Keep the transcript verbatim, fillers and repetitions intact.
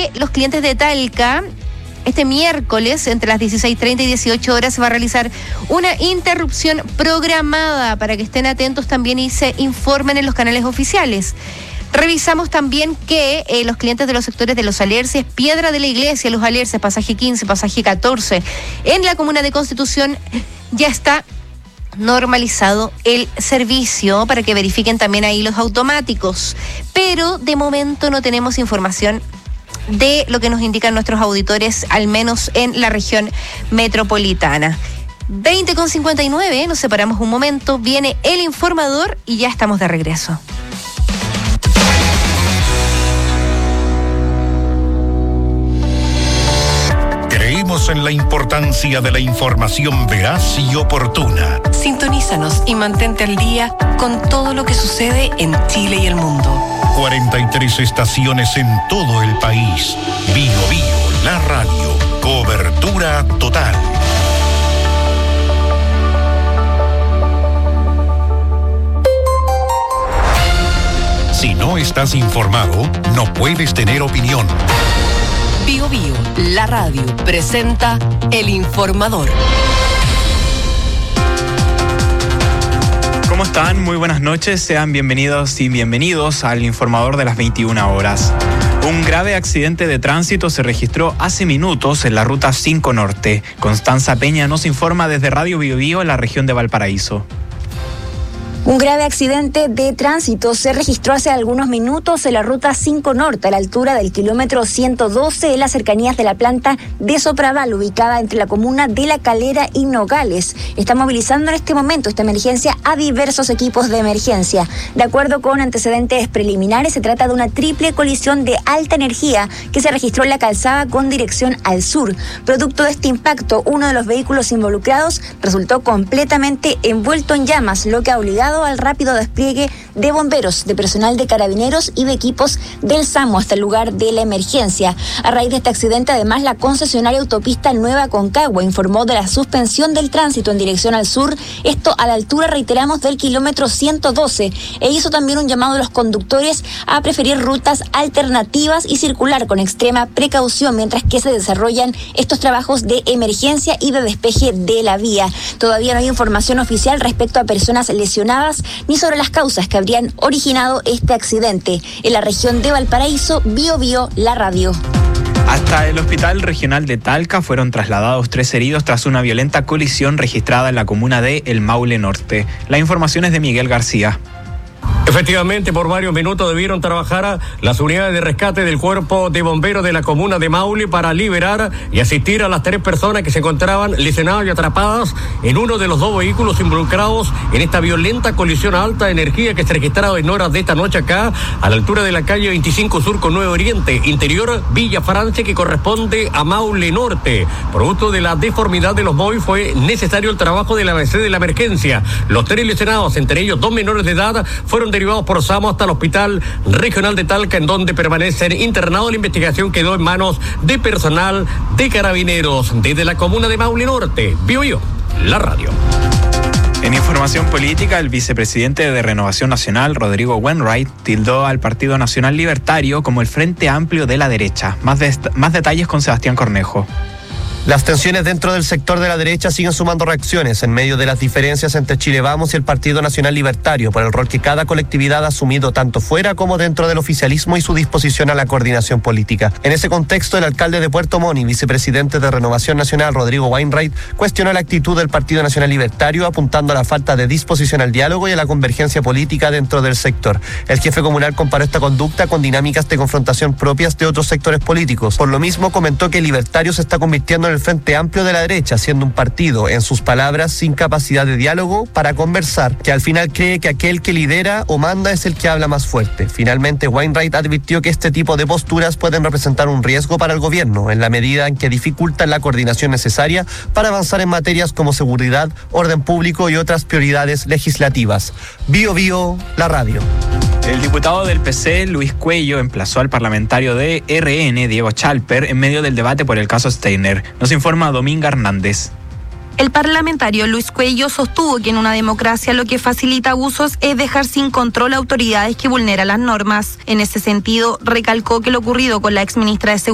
que los clientes de Talca, este miércoles, entre las dieciséis treinta y dieciocho horas, se va a realizar una interrupción programada para que estén atentos también y se informen en los canales oficiales. Revisamos también que eh, los clientes de los sectores de Los Alerces, Piedra de la Iglesia, Los Alerces, pasaje quince, pasaje catorce, en la comuna de Constitución ya está normalizado el servicio para que verifiquen también ahí los automáticos. Pero de momento no tenemos información de lo que nos indican nuestros auditores, al menos en la región metropolitana. veinte con cincuenta y nueve, nos separamos un momento, viene el informador y ya estamos de regreso. Creemos en la importancia de la información veraz y oportuna. Sintonízanos y mantente al día con todo lo que sucede en Chile y el mundo. cuarenta y tres estaciones en todo el país. Bio Bio, la radio. Cobertura total. Si no estás informado, no puedes tener opinión. Bio Bio, la radio, presenta El Informador. ¿Cómo están? Muy buenas noches, sean bienvenidos y bienvenidos al Informador de las veintiuna horas. Un grave accidente de tránsito se registró hace minutos en la ruta cinco Norte. Constanza Peña nos informa desde Radio Bio Bio en la región de Valparaíso. Un grave accidente de tránsito se registró hace algunos minutos en la ruta cinco Norte, a la altura del kilómetro ciento doce, en las cercanías de la planta de Sopraval, ubicada entre la comuna de La Calera y Nogales. Está movilizando en este momento esta emergencia a diversos equipos de emergencia. De acuerdo con antecedentes preliminares, se trata de una triple colisión de alta energía que se registró en la calzada con dirección al sur. Producto de este impacto, uno de los vehículos involucrados resultó completamente envuelto en llamas, lo que ha obligado al rápido despliegue de bomberos, de personal de carabineros y de equipos del SAMU hasta el lugar de la emergencia. A raíz de este accidente, además, la concesionaria autopista Nueva Concagua informó de la suspensión del tránsito en dirección al sur, esto a la altura, reiteramos, del kilómetro ciento doce, e hizo también un llamado a los conductores a preferir rutas alternativas y circular con extrema precaución mientras que se desarrollan estos trabajos de emergencia y de despeje de la vía. Todavía no hay información oficial respecto a personas lesionadas ni sobre las causas que habrían originado este accidente. En la región de Valparaíso, Bio Bio, la radio. Hasta el Hospital Regional de Talca fueron trasladados tres heridos tras una violenta colisión registrada en la comuna de El Maule Norte. La información es de Miguel García. Efectivamente, por varios minutos debieron trabajar las unidades de rescate del cuerpo de bomberos de la comuna de Maule para liberar y asistir a las tres personas que se encontraban lesionadas y atrapadas en uno de los dos vehículos involucrados en esta violenta colisión a alta energía que se ha registrado en horas de esta noche acá, a la altura de la calle veinticinco Sur con Nuevo Oriente, interior Villa Francia, que corresponde a Maule Norte. Producto de la deformidad de los móviles fue necesario el trabajo de la A B C de la emergencia. Los tres lesionados, entre ellos dos menores de edad, fueron derivados por SAMU hasta el Hospital Regional de Talca, en donde permanecen internados. La investigación quedó en manos de personal de carabineros. Desde la comuna de Maule Norte, Bio Bio, la radio. En información política, el vicepresidente de Renovación Nacional, Rodrigo Wainwright, tildó al Partido Nacional Libertario como el Frente Amplio de la derecha. Más, de, más detalles con Sebastián Cornejo. Las tensiones dentro del sector de la derecha siguen sumando reacciones en medio de las diferencias entre Chile Vamos y el Partido Nacional Libertario por el rol que cada colectividad ha asumido tanto fuera como dentro del oficialismo y su disposición a la coordinación política. En ese contexto, el alcalde de Puerto Montt y vicepresidente de Renovación Nacional, Rodrigo Wainwright, cuestionó la actitud del Partido Nacional Libertario, apuntando a la falta de disposición al diálogo y a la convergencia política dentro del sector. El jefe comunal comparó esta conducta con dinámicas de confrontación propias de otros sectores políticos. Por lo mismo, comentó que el Libertario se está convirtiendo en el Frente Amplio de la derecha, siendo un partido, en sus palabras, sin capacidad de diálogo para conversar, que al final cree que aquel que lidera o manda es el que habla más fuerte. Finalmente, Wainwright advirtió que este tipo de posturas pueden representar un riesgo para el gobierno, en la medida en que dificultan la coordinación necesaria para avanzar en materias como seguridad, orden público y otras prioridades legislativas. Bio Bio, la radio. El diputado del P C, Luis Cuello, emplazó al parlamentario de R N, Diego Chalper, en medio del debate por el caso Steiner. Nos informa Dominga Hernández. El parlamentario Luis Cuello sostuvo que en una democracia lo que facilita abusos es dejar sin control a autoridades que vulneran las normas. En ese sentido, recalcó que lo ocurrido con la exministra de Seguridad